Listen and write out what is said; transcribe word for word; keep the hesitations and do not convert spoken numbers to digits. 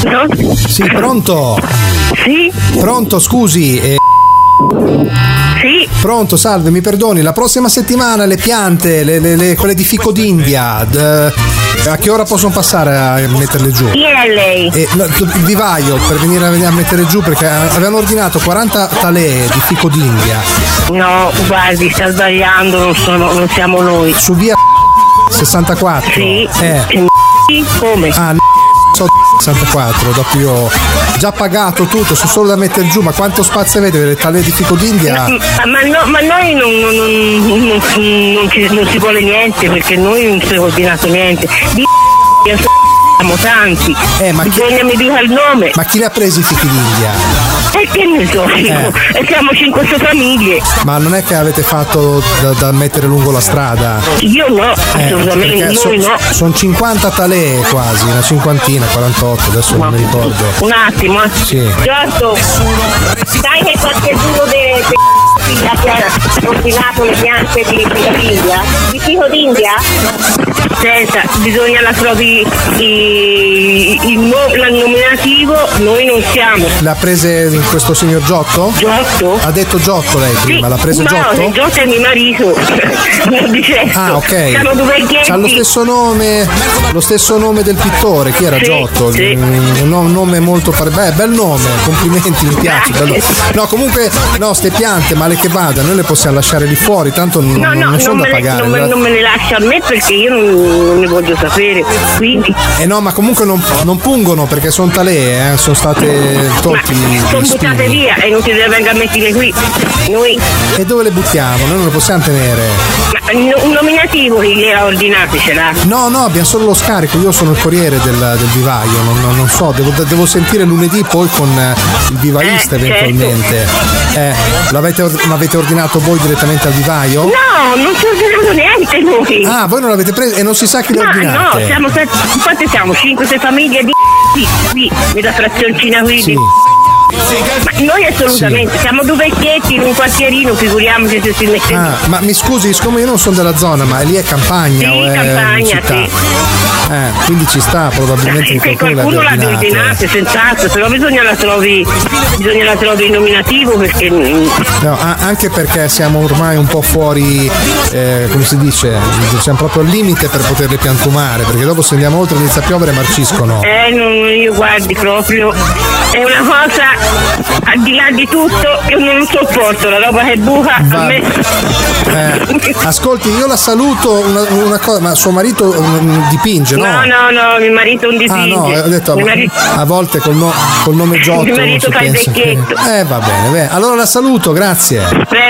Pronto? Sì, pronto? Sì? Pronto, scusi. Eh... Sì? Pronto, salve, mi perdoni, la prossima settimana le piante, le, le, le, quelle di fico d'India, d- a che ora possono passare a metterle giù? Chi è lei? Eh, no, il vivaio per venire a, a mettere giù, perché avevano ordinato quaranta talee di fico d'India. No, guardi, sta sbagliando, non, sono, non siamo noi. Su via sessantaquattro? Sì. Eh. Come? Ah, so sessantaquattro, dopo io ho già pagato tutto, sono solo da mettere giù, ma quanto spazio avete per le talee di fico d'India? Ma, ma, no, ma noi non, non, non, non, non, ci, non si vuole niente, perché noi non si è ordinato niente. Di siamo tanti, eh, ma bisogna chi... mi dica il nome. Ma chi ne ha presi i fichi d'India? E che ne so io, eh. e siamo cinque famiglie. Ma non è che avete fatto da, da mettere lungo la strada? Io no, eh, assolutamente, noi so, no. Sono cinquanta talee quasi, una cinquantina, quarantotto, adesso ma, non mi ricordo. Un attimo, eh. Sì. Giorgio, sai che qualche giuro de, de figlia che ha ordinato le piante di fico d'India? Di fico d'India? Senta, bisogna la trovi il, il, il nominativo, noi non siamo. L'ha prese questo signor Giotto? Giotto? Ha detto Giotto lei prima, sì, l'ha prese no, Giotto? No, Giotto è mio marito, non di certo. Ah, ok. Siamo due vecchietti. C'ha lo stesso nome, lo stesso nome del pittore, chi era? Sì, Giotto? Sì. Un, un nome molto par- beh, bel nome, complimenti, mi piace. Bello. No, comunque, no, ste piante, male che vada, noi le possiamo lasciare lì fuori, tanto non, no, no, non sono non da me pagare. Le, non, me, non me le lascia a me perché io non, non ne voglio sapere, quindi. Eh no, ma comunque non, non pungono perché sono talee, eh, sono state tolti. Sono buttate via e non si deve venire a mettere qui. Noi. E dove le buttiamo? Noi non le possiamo tenere. Ma un nominativo che le ha ordinati ce l'ha? No, no, abbiamo solo lo scarico, io sono il corriere del, del vivaio, non, non, non so, devo, devo sentire lunedì poi con il vivaista eh, eventualmente. Certo. Eh, l'avete, l'avete ordinato voi direttamente al vivaio? No, non ci ho ordinato niente noi. Ah, voi non l'avete preso e non si sa chi l'ha ordinato? No, siamo quante siamo? cinque sei famiglie di qui, qui, nella frazioncina qui. Sì. Di... Ma noi assolutamente, sì. Siamo due vecchietti in un quartierino, figuriamoci se si mette. Ah, ma mi scusi, siccome io non sono della zona, ma lì è campagna sì, o è campagna, città? Sì. Eh, quindi ci sta probabilmente in qualcuno, qualcuno l'ha ordinato, senz'altro, però bisogna la trovi, bisogna la trovi il nominativo perché. No, anche perché siamo ormai un po' fuori, eh, come si dice, siamo proprio al limite per poterle piantumare, perché dopo se andiamo oltre inizia a piovere e marciscono. Eh, non, io guardi proprio, è una cosa al di là di tutto, io non sopporto la roba che è buca. Va. A me. Eh, ascolti, io la saluto una, una cosa, ma suo marito um, dipinge, no? No, no, no, mio marito non dipinge. Ah no, ho detto a, marito... a volte col, no, col nome Giotto. Mio marito fa il vecchietto. Eh va bene, bene, allora la saluto, grazie. Prego.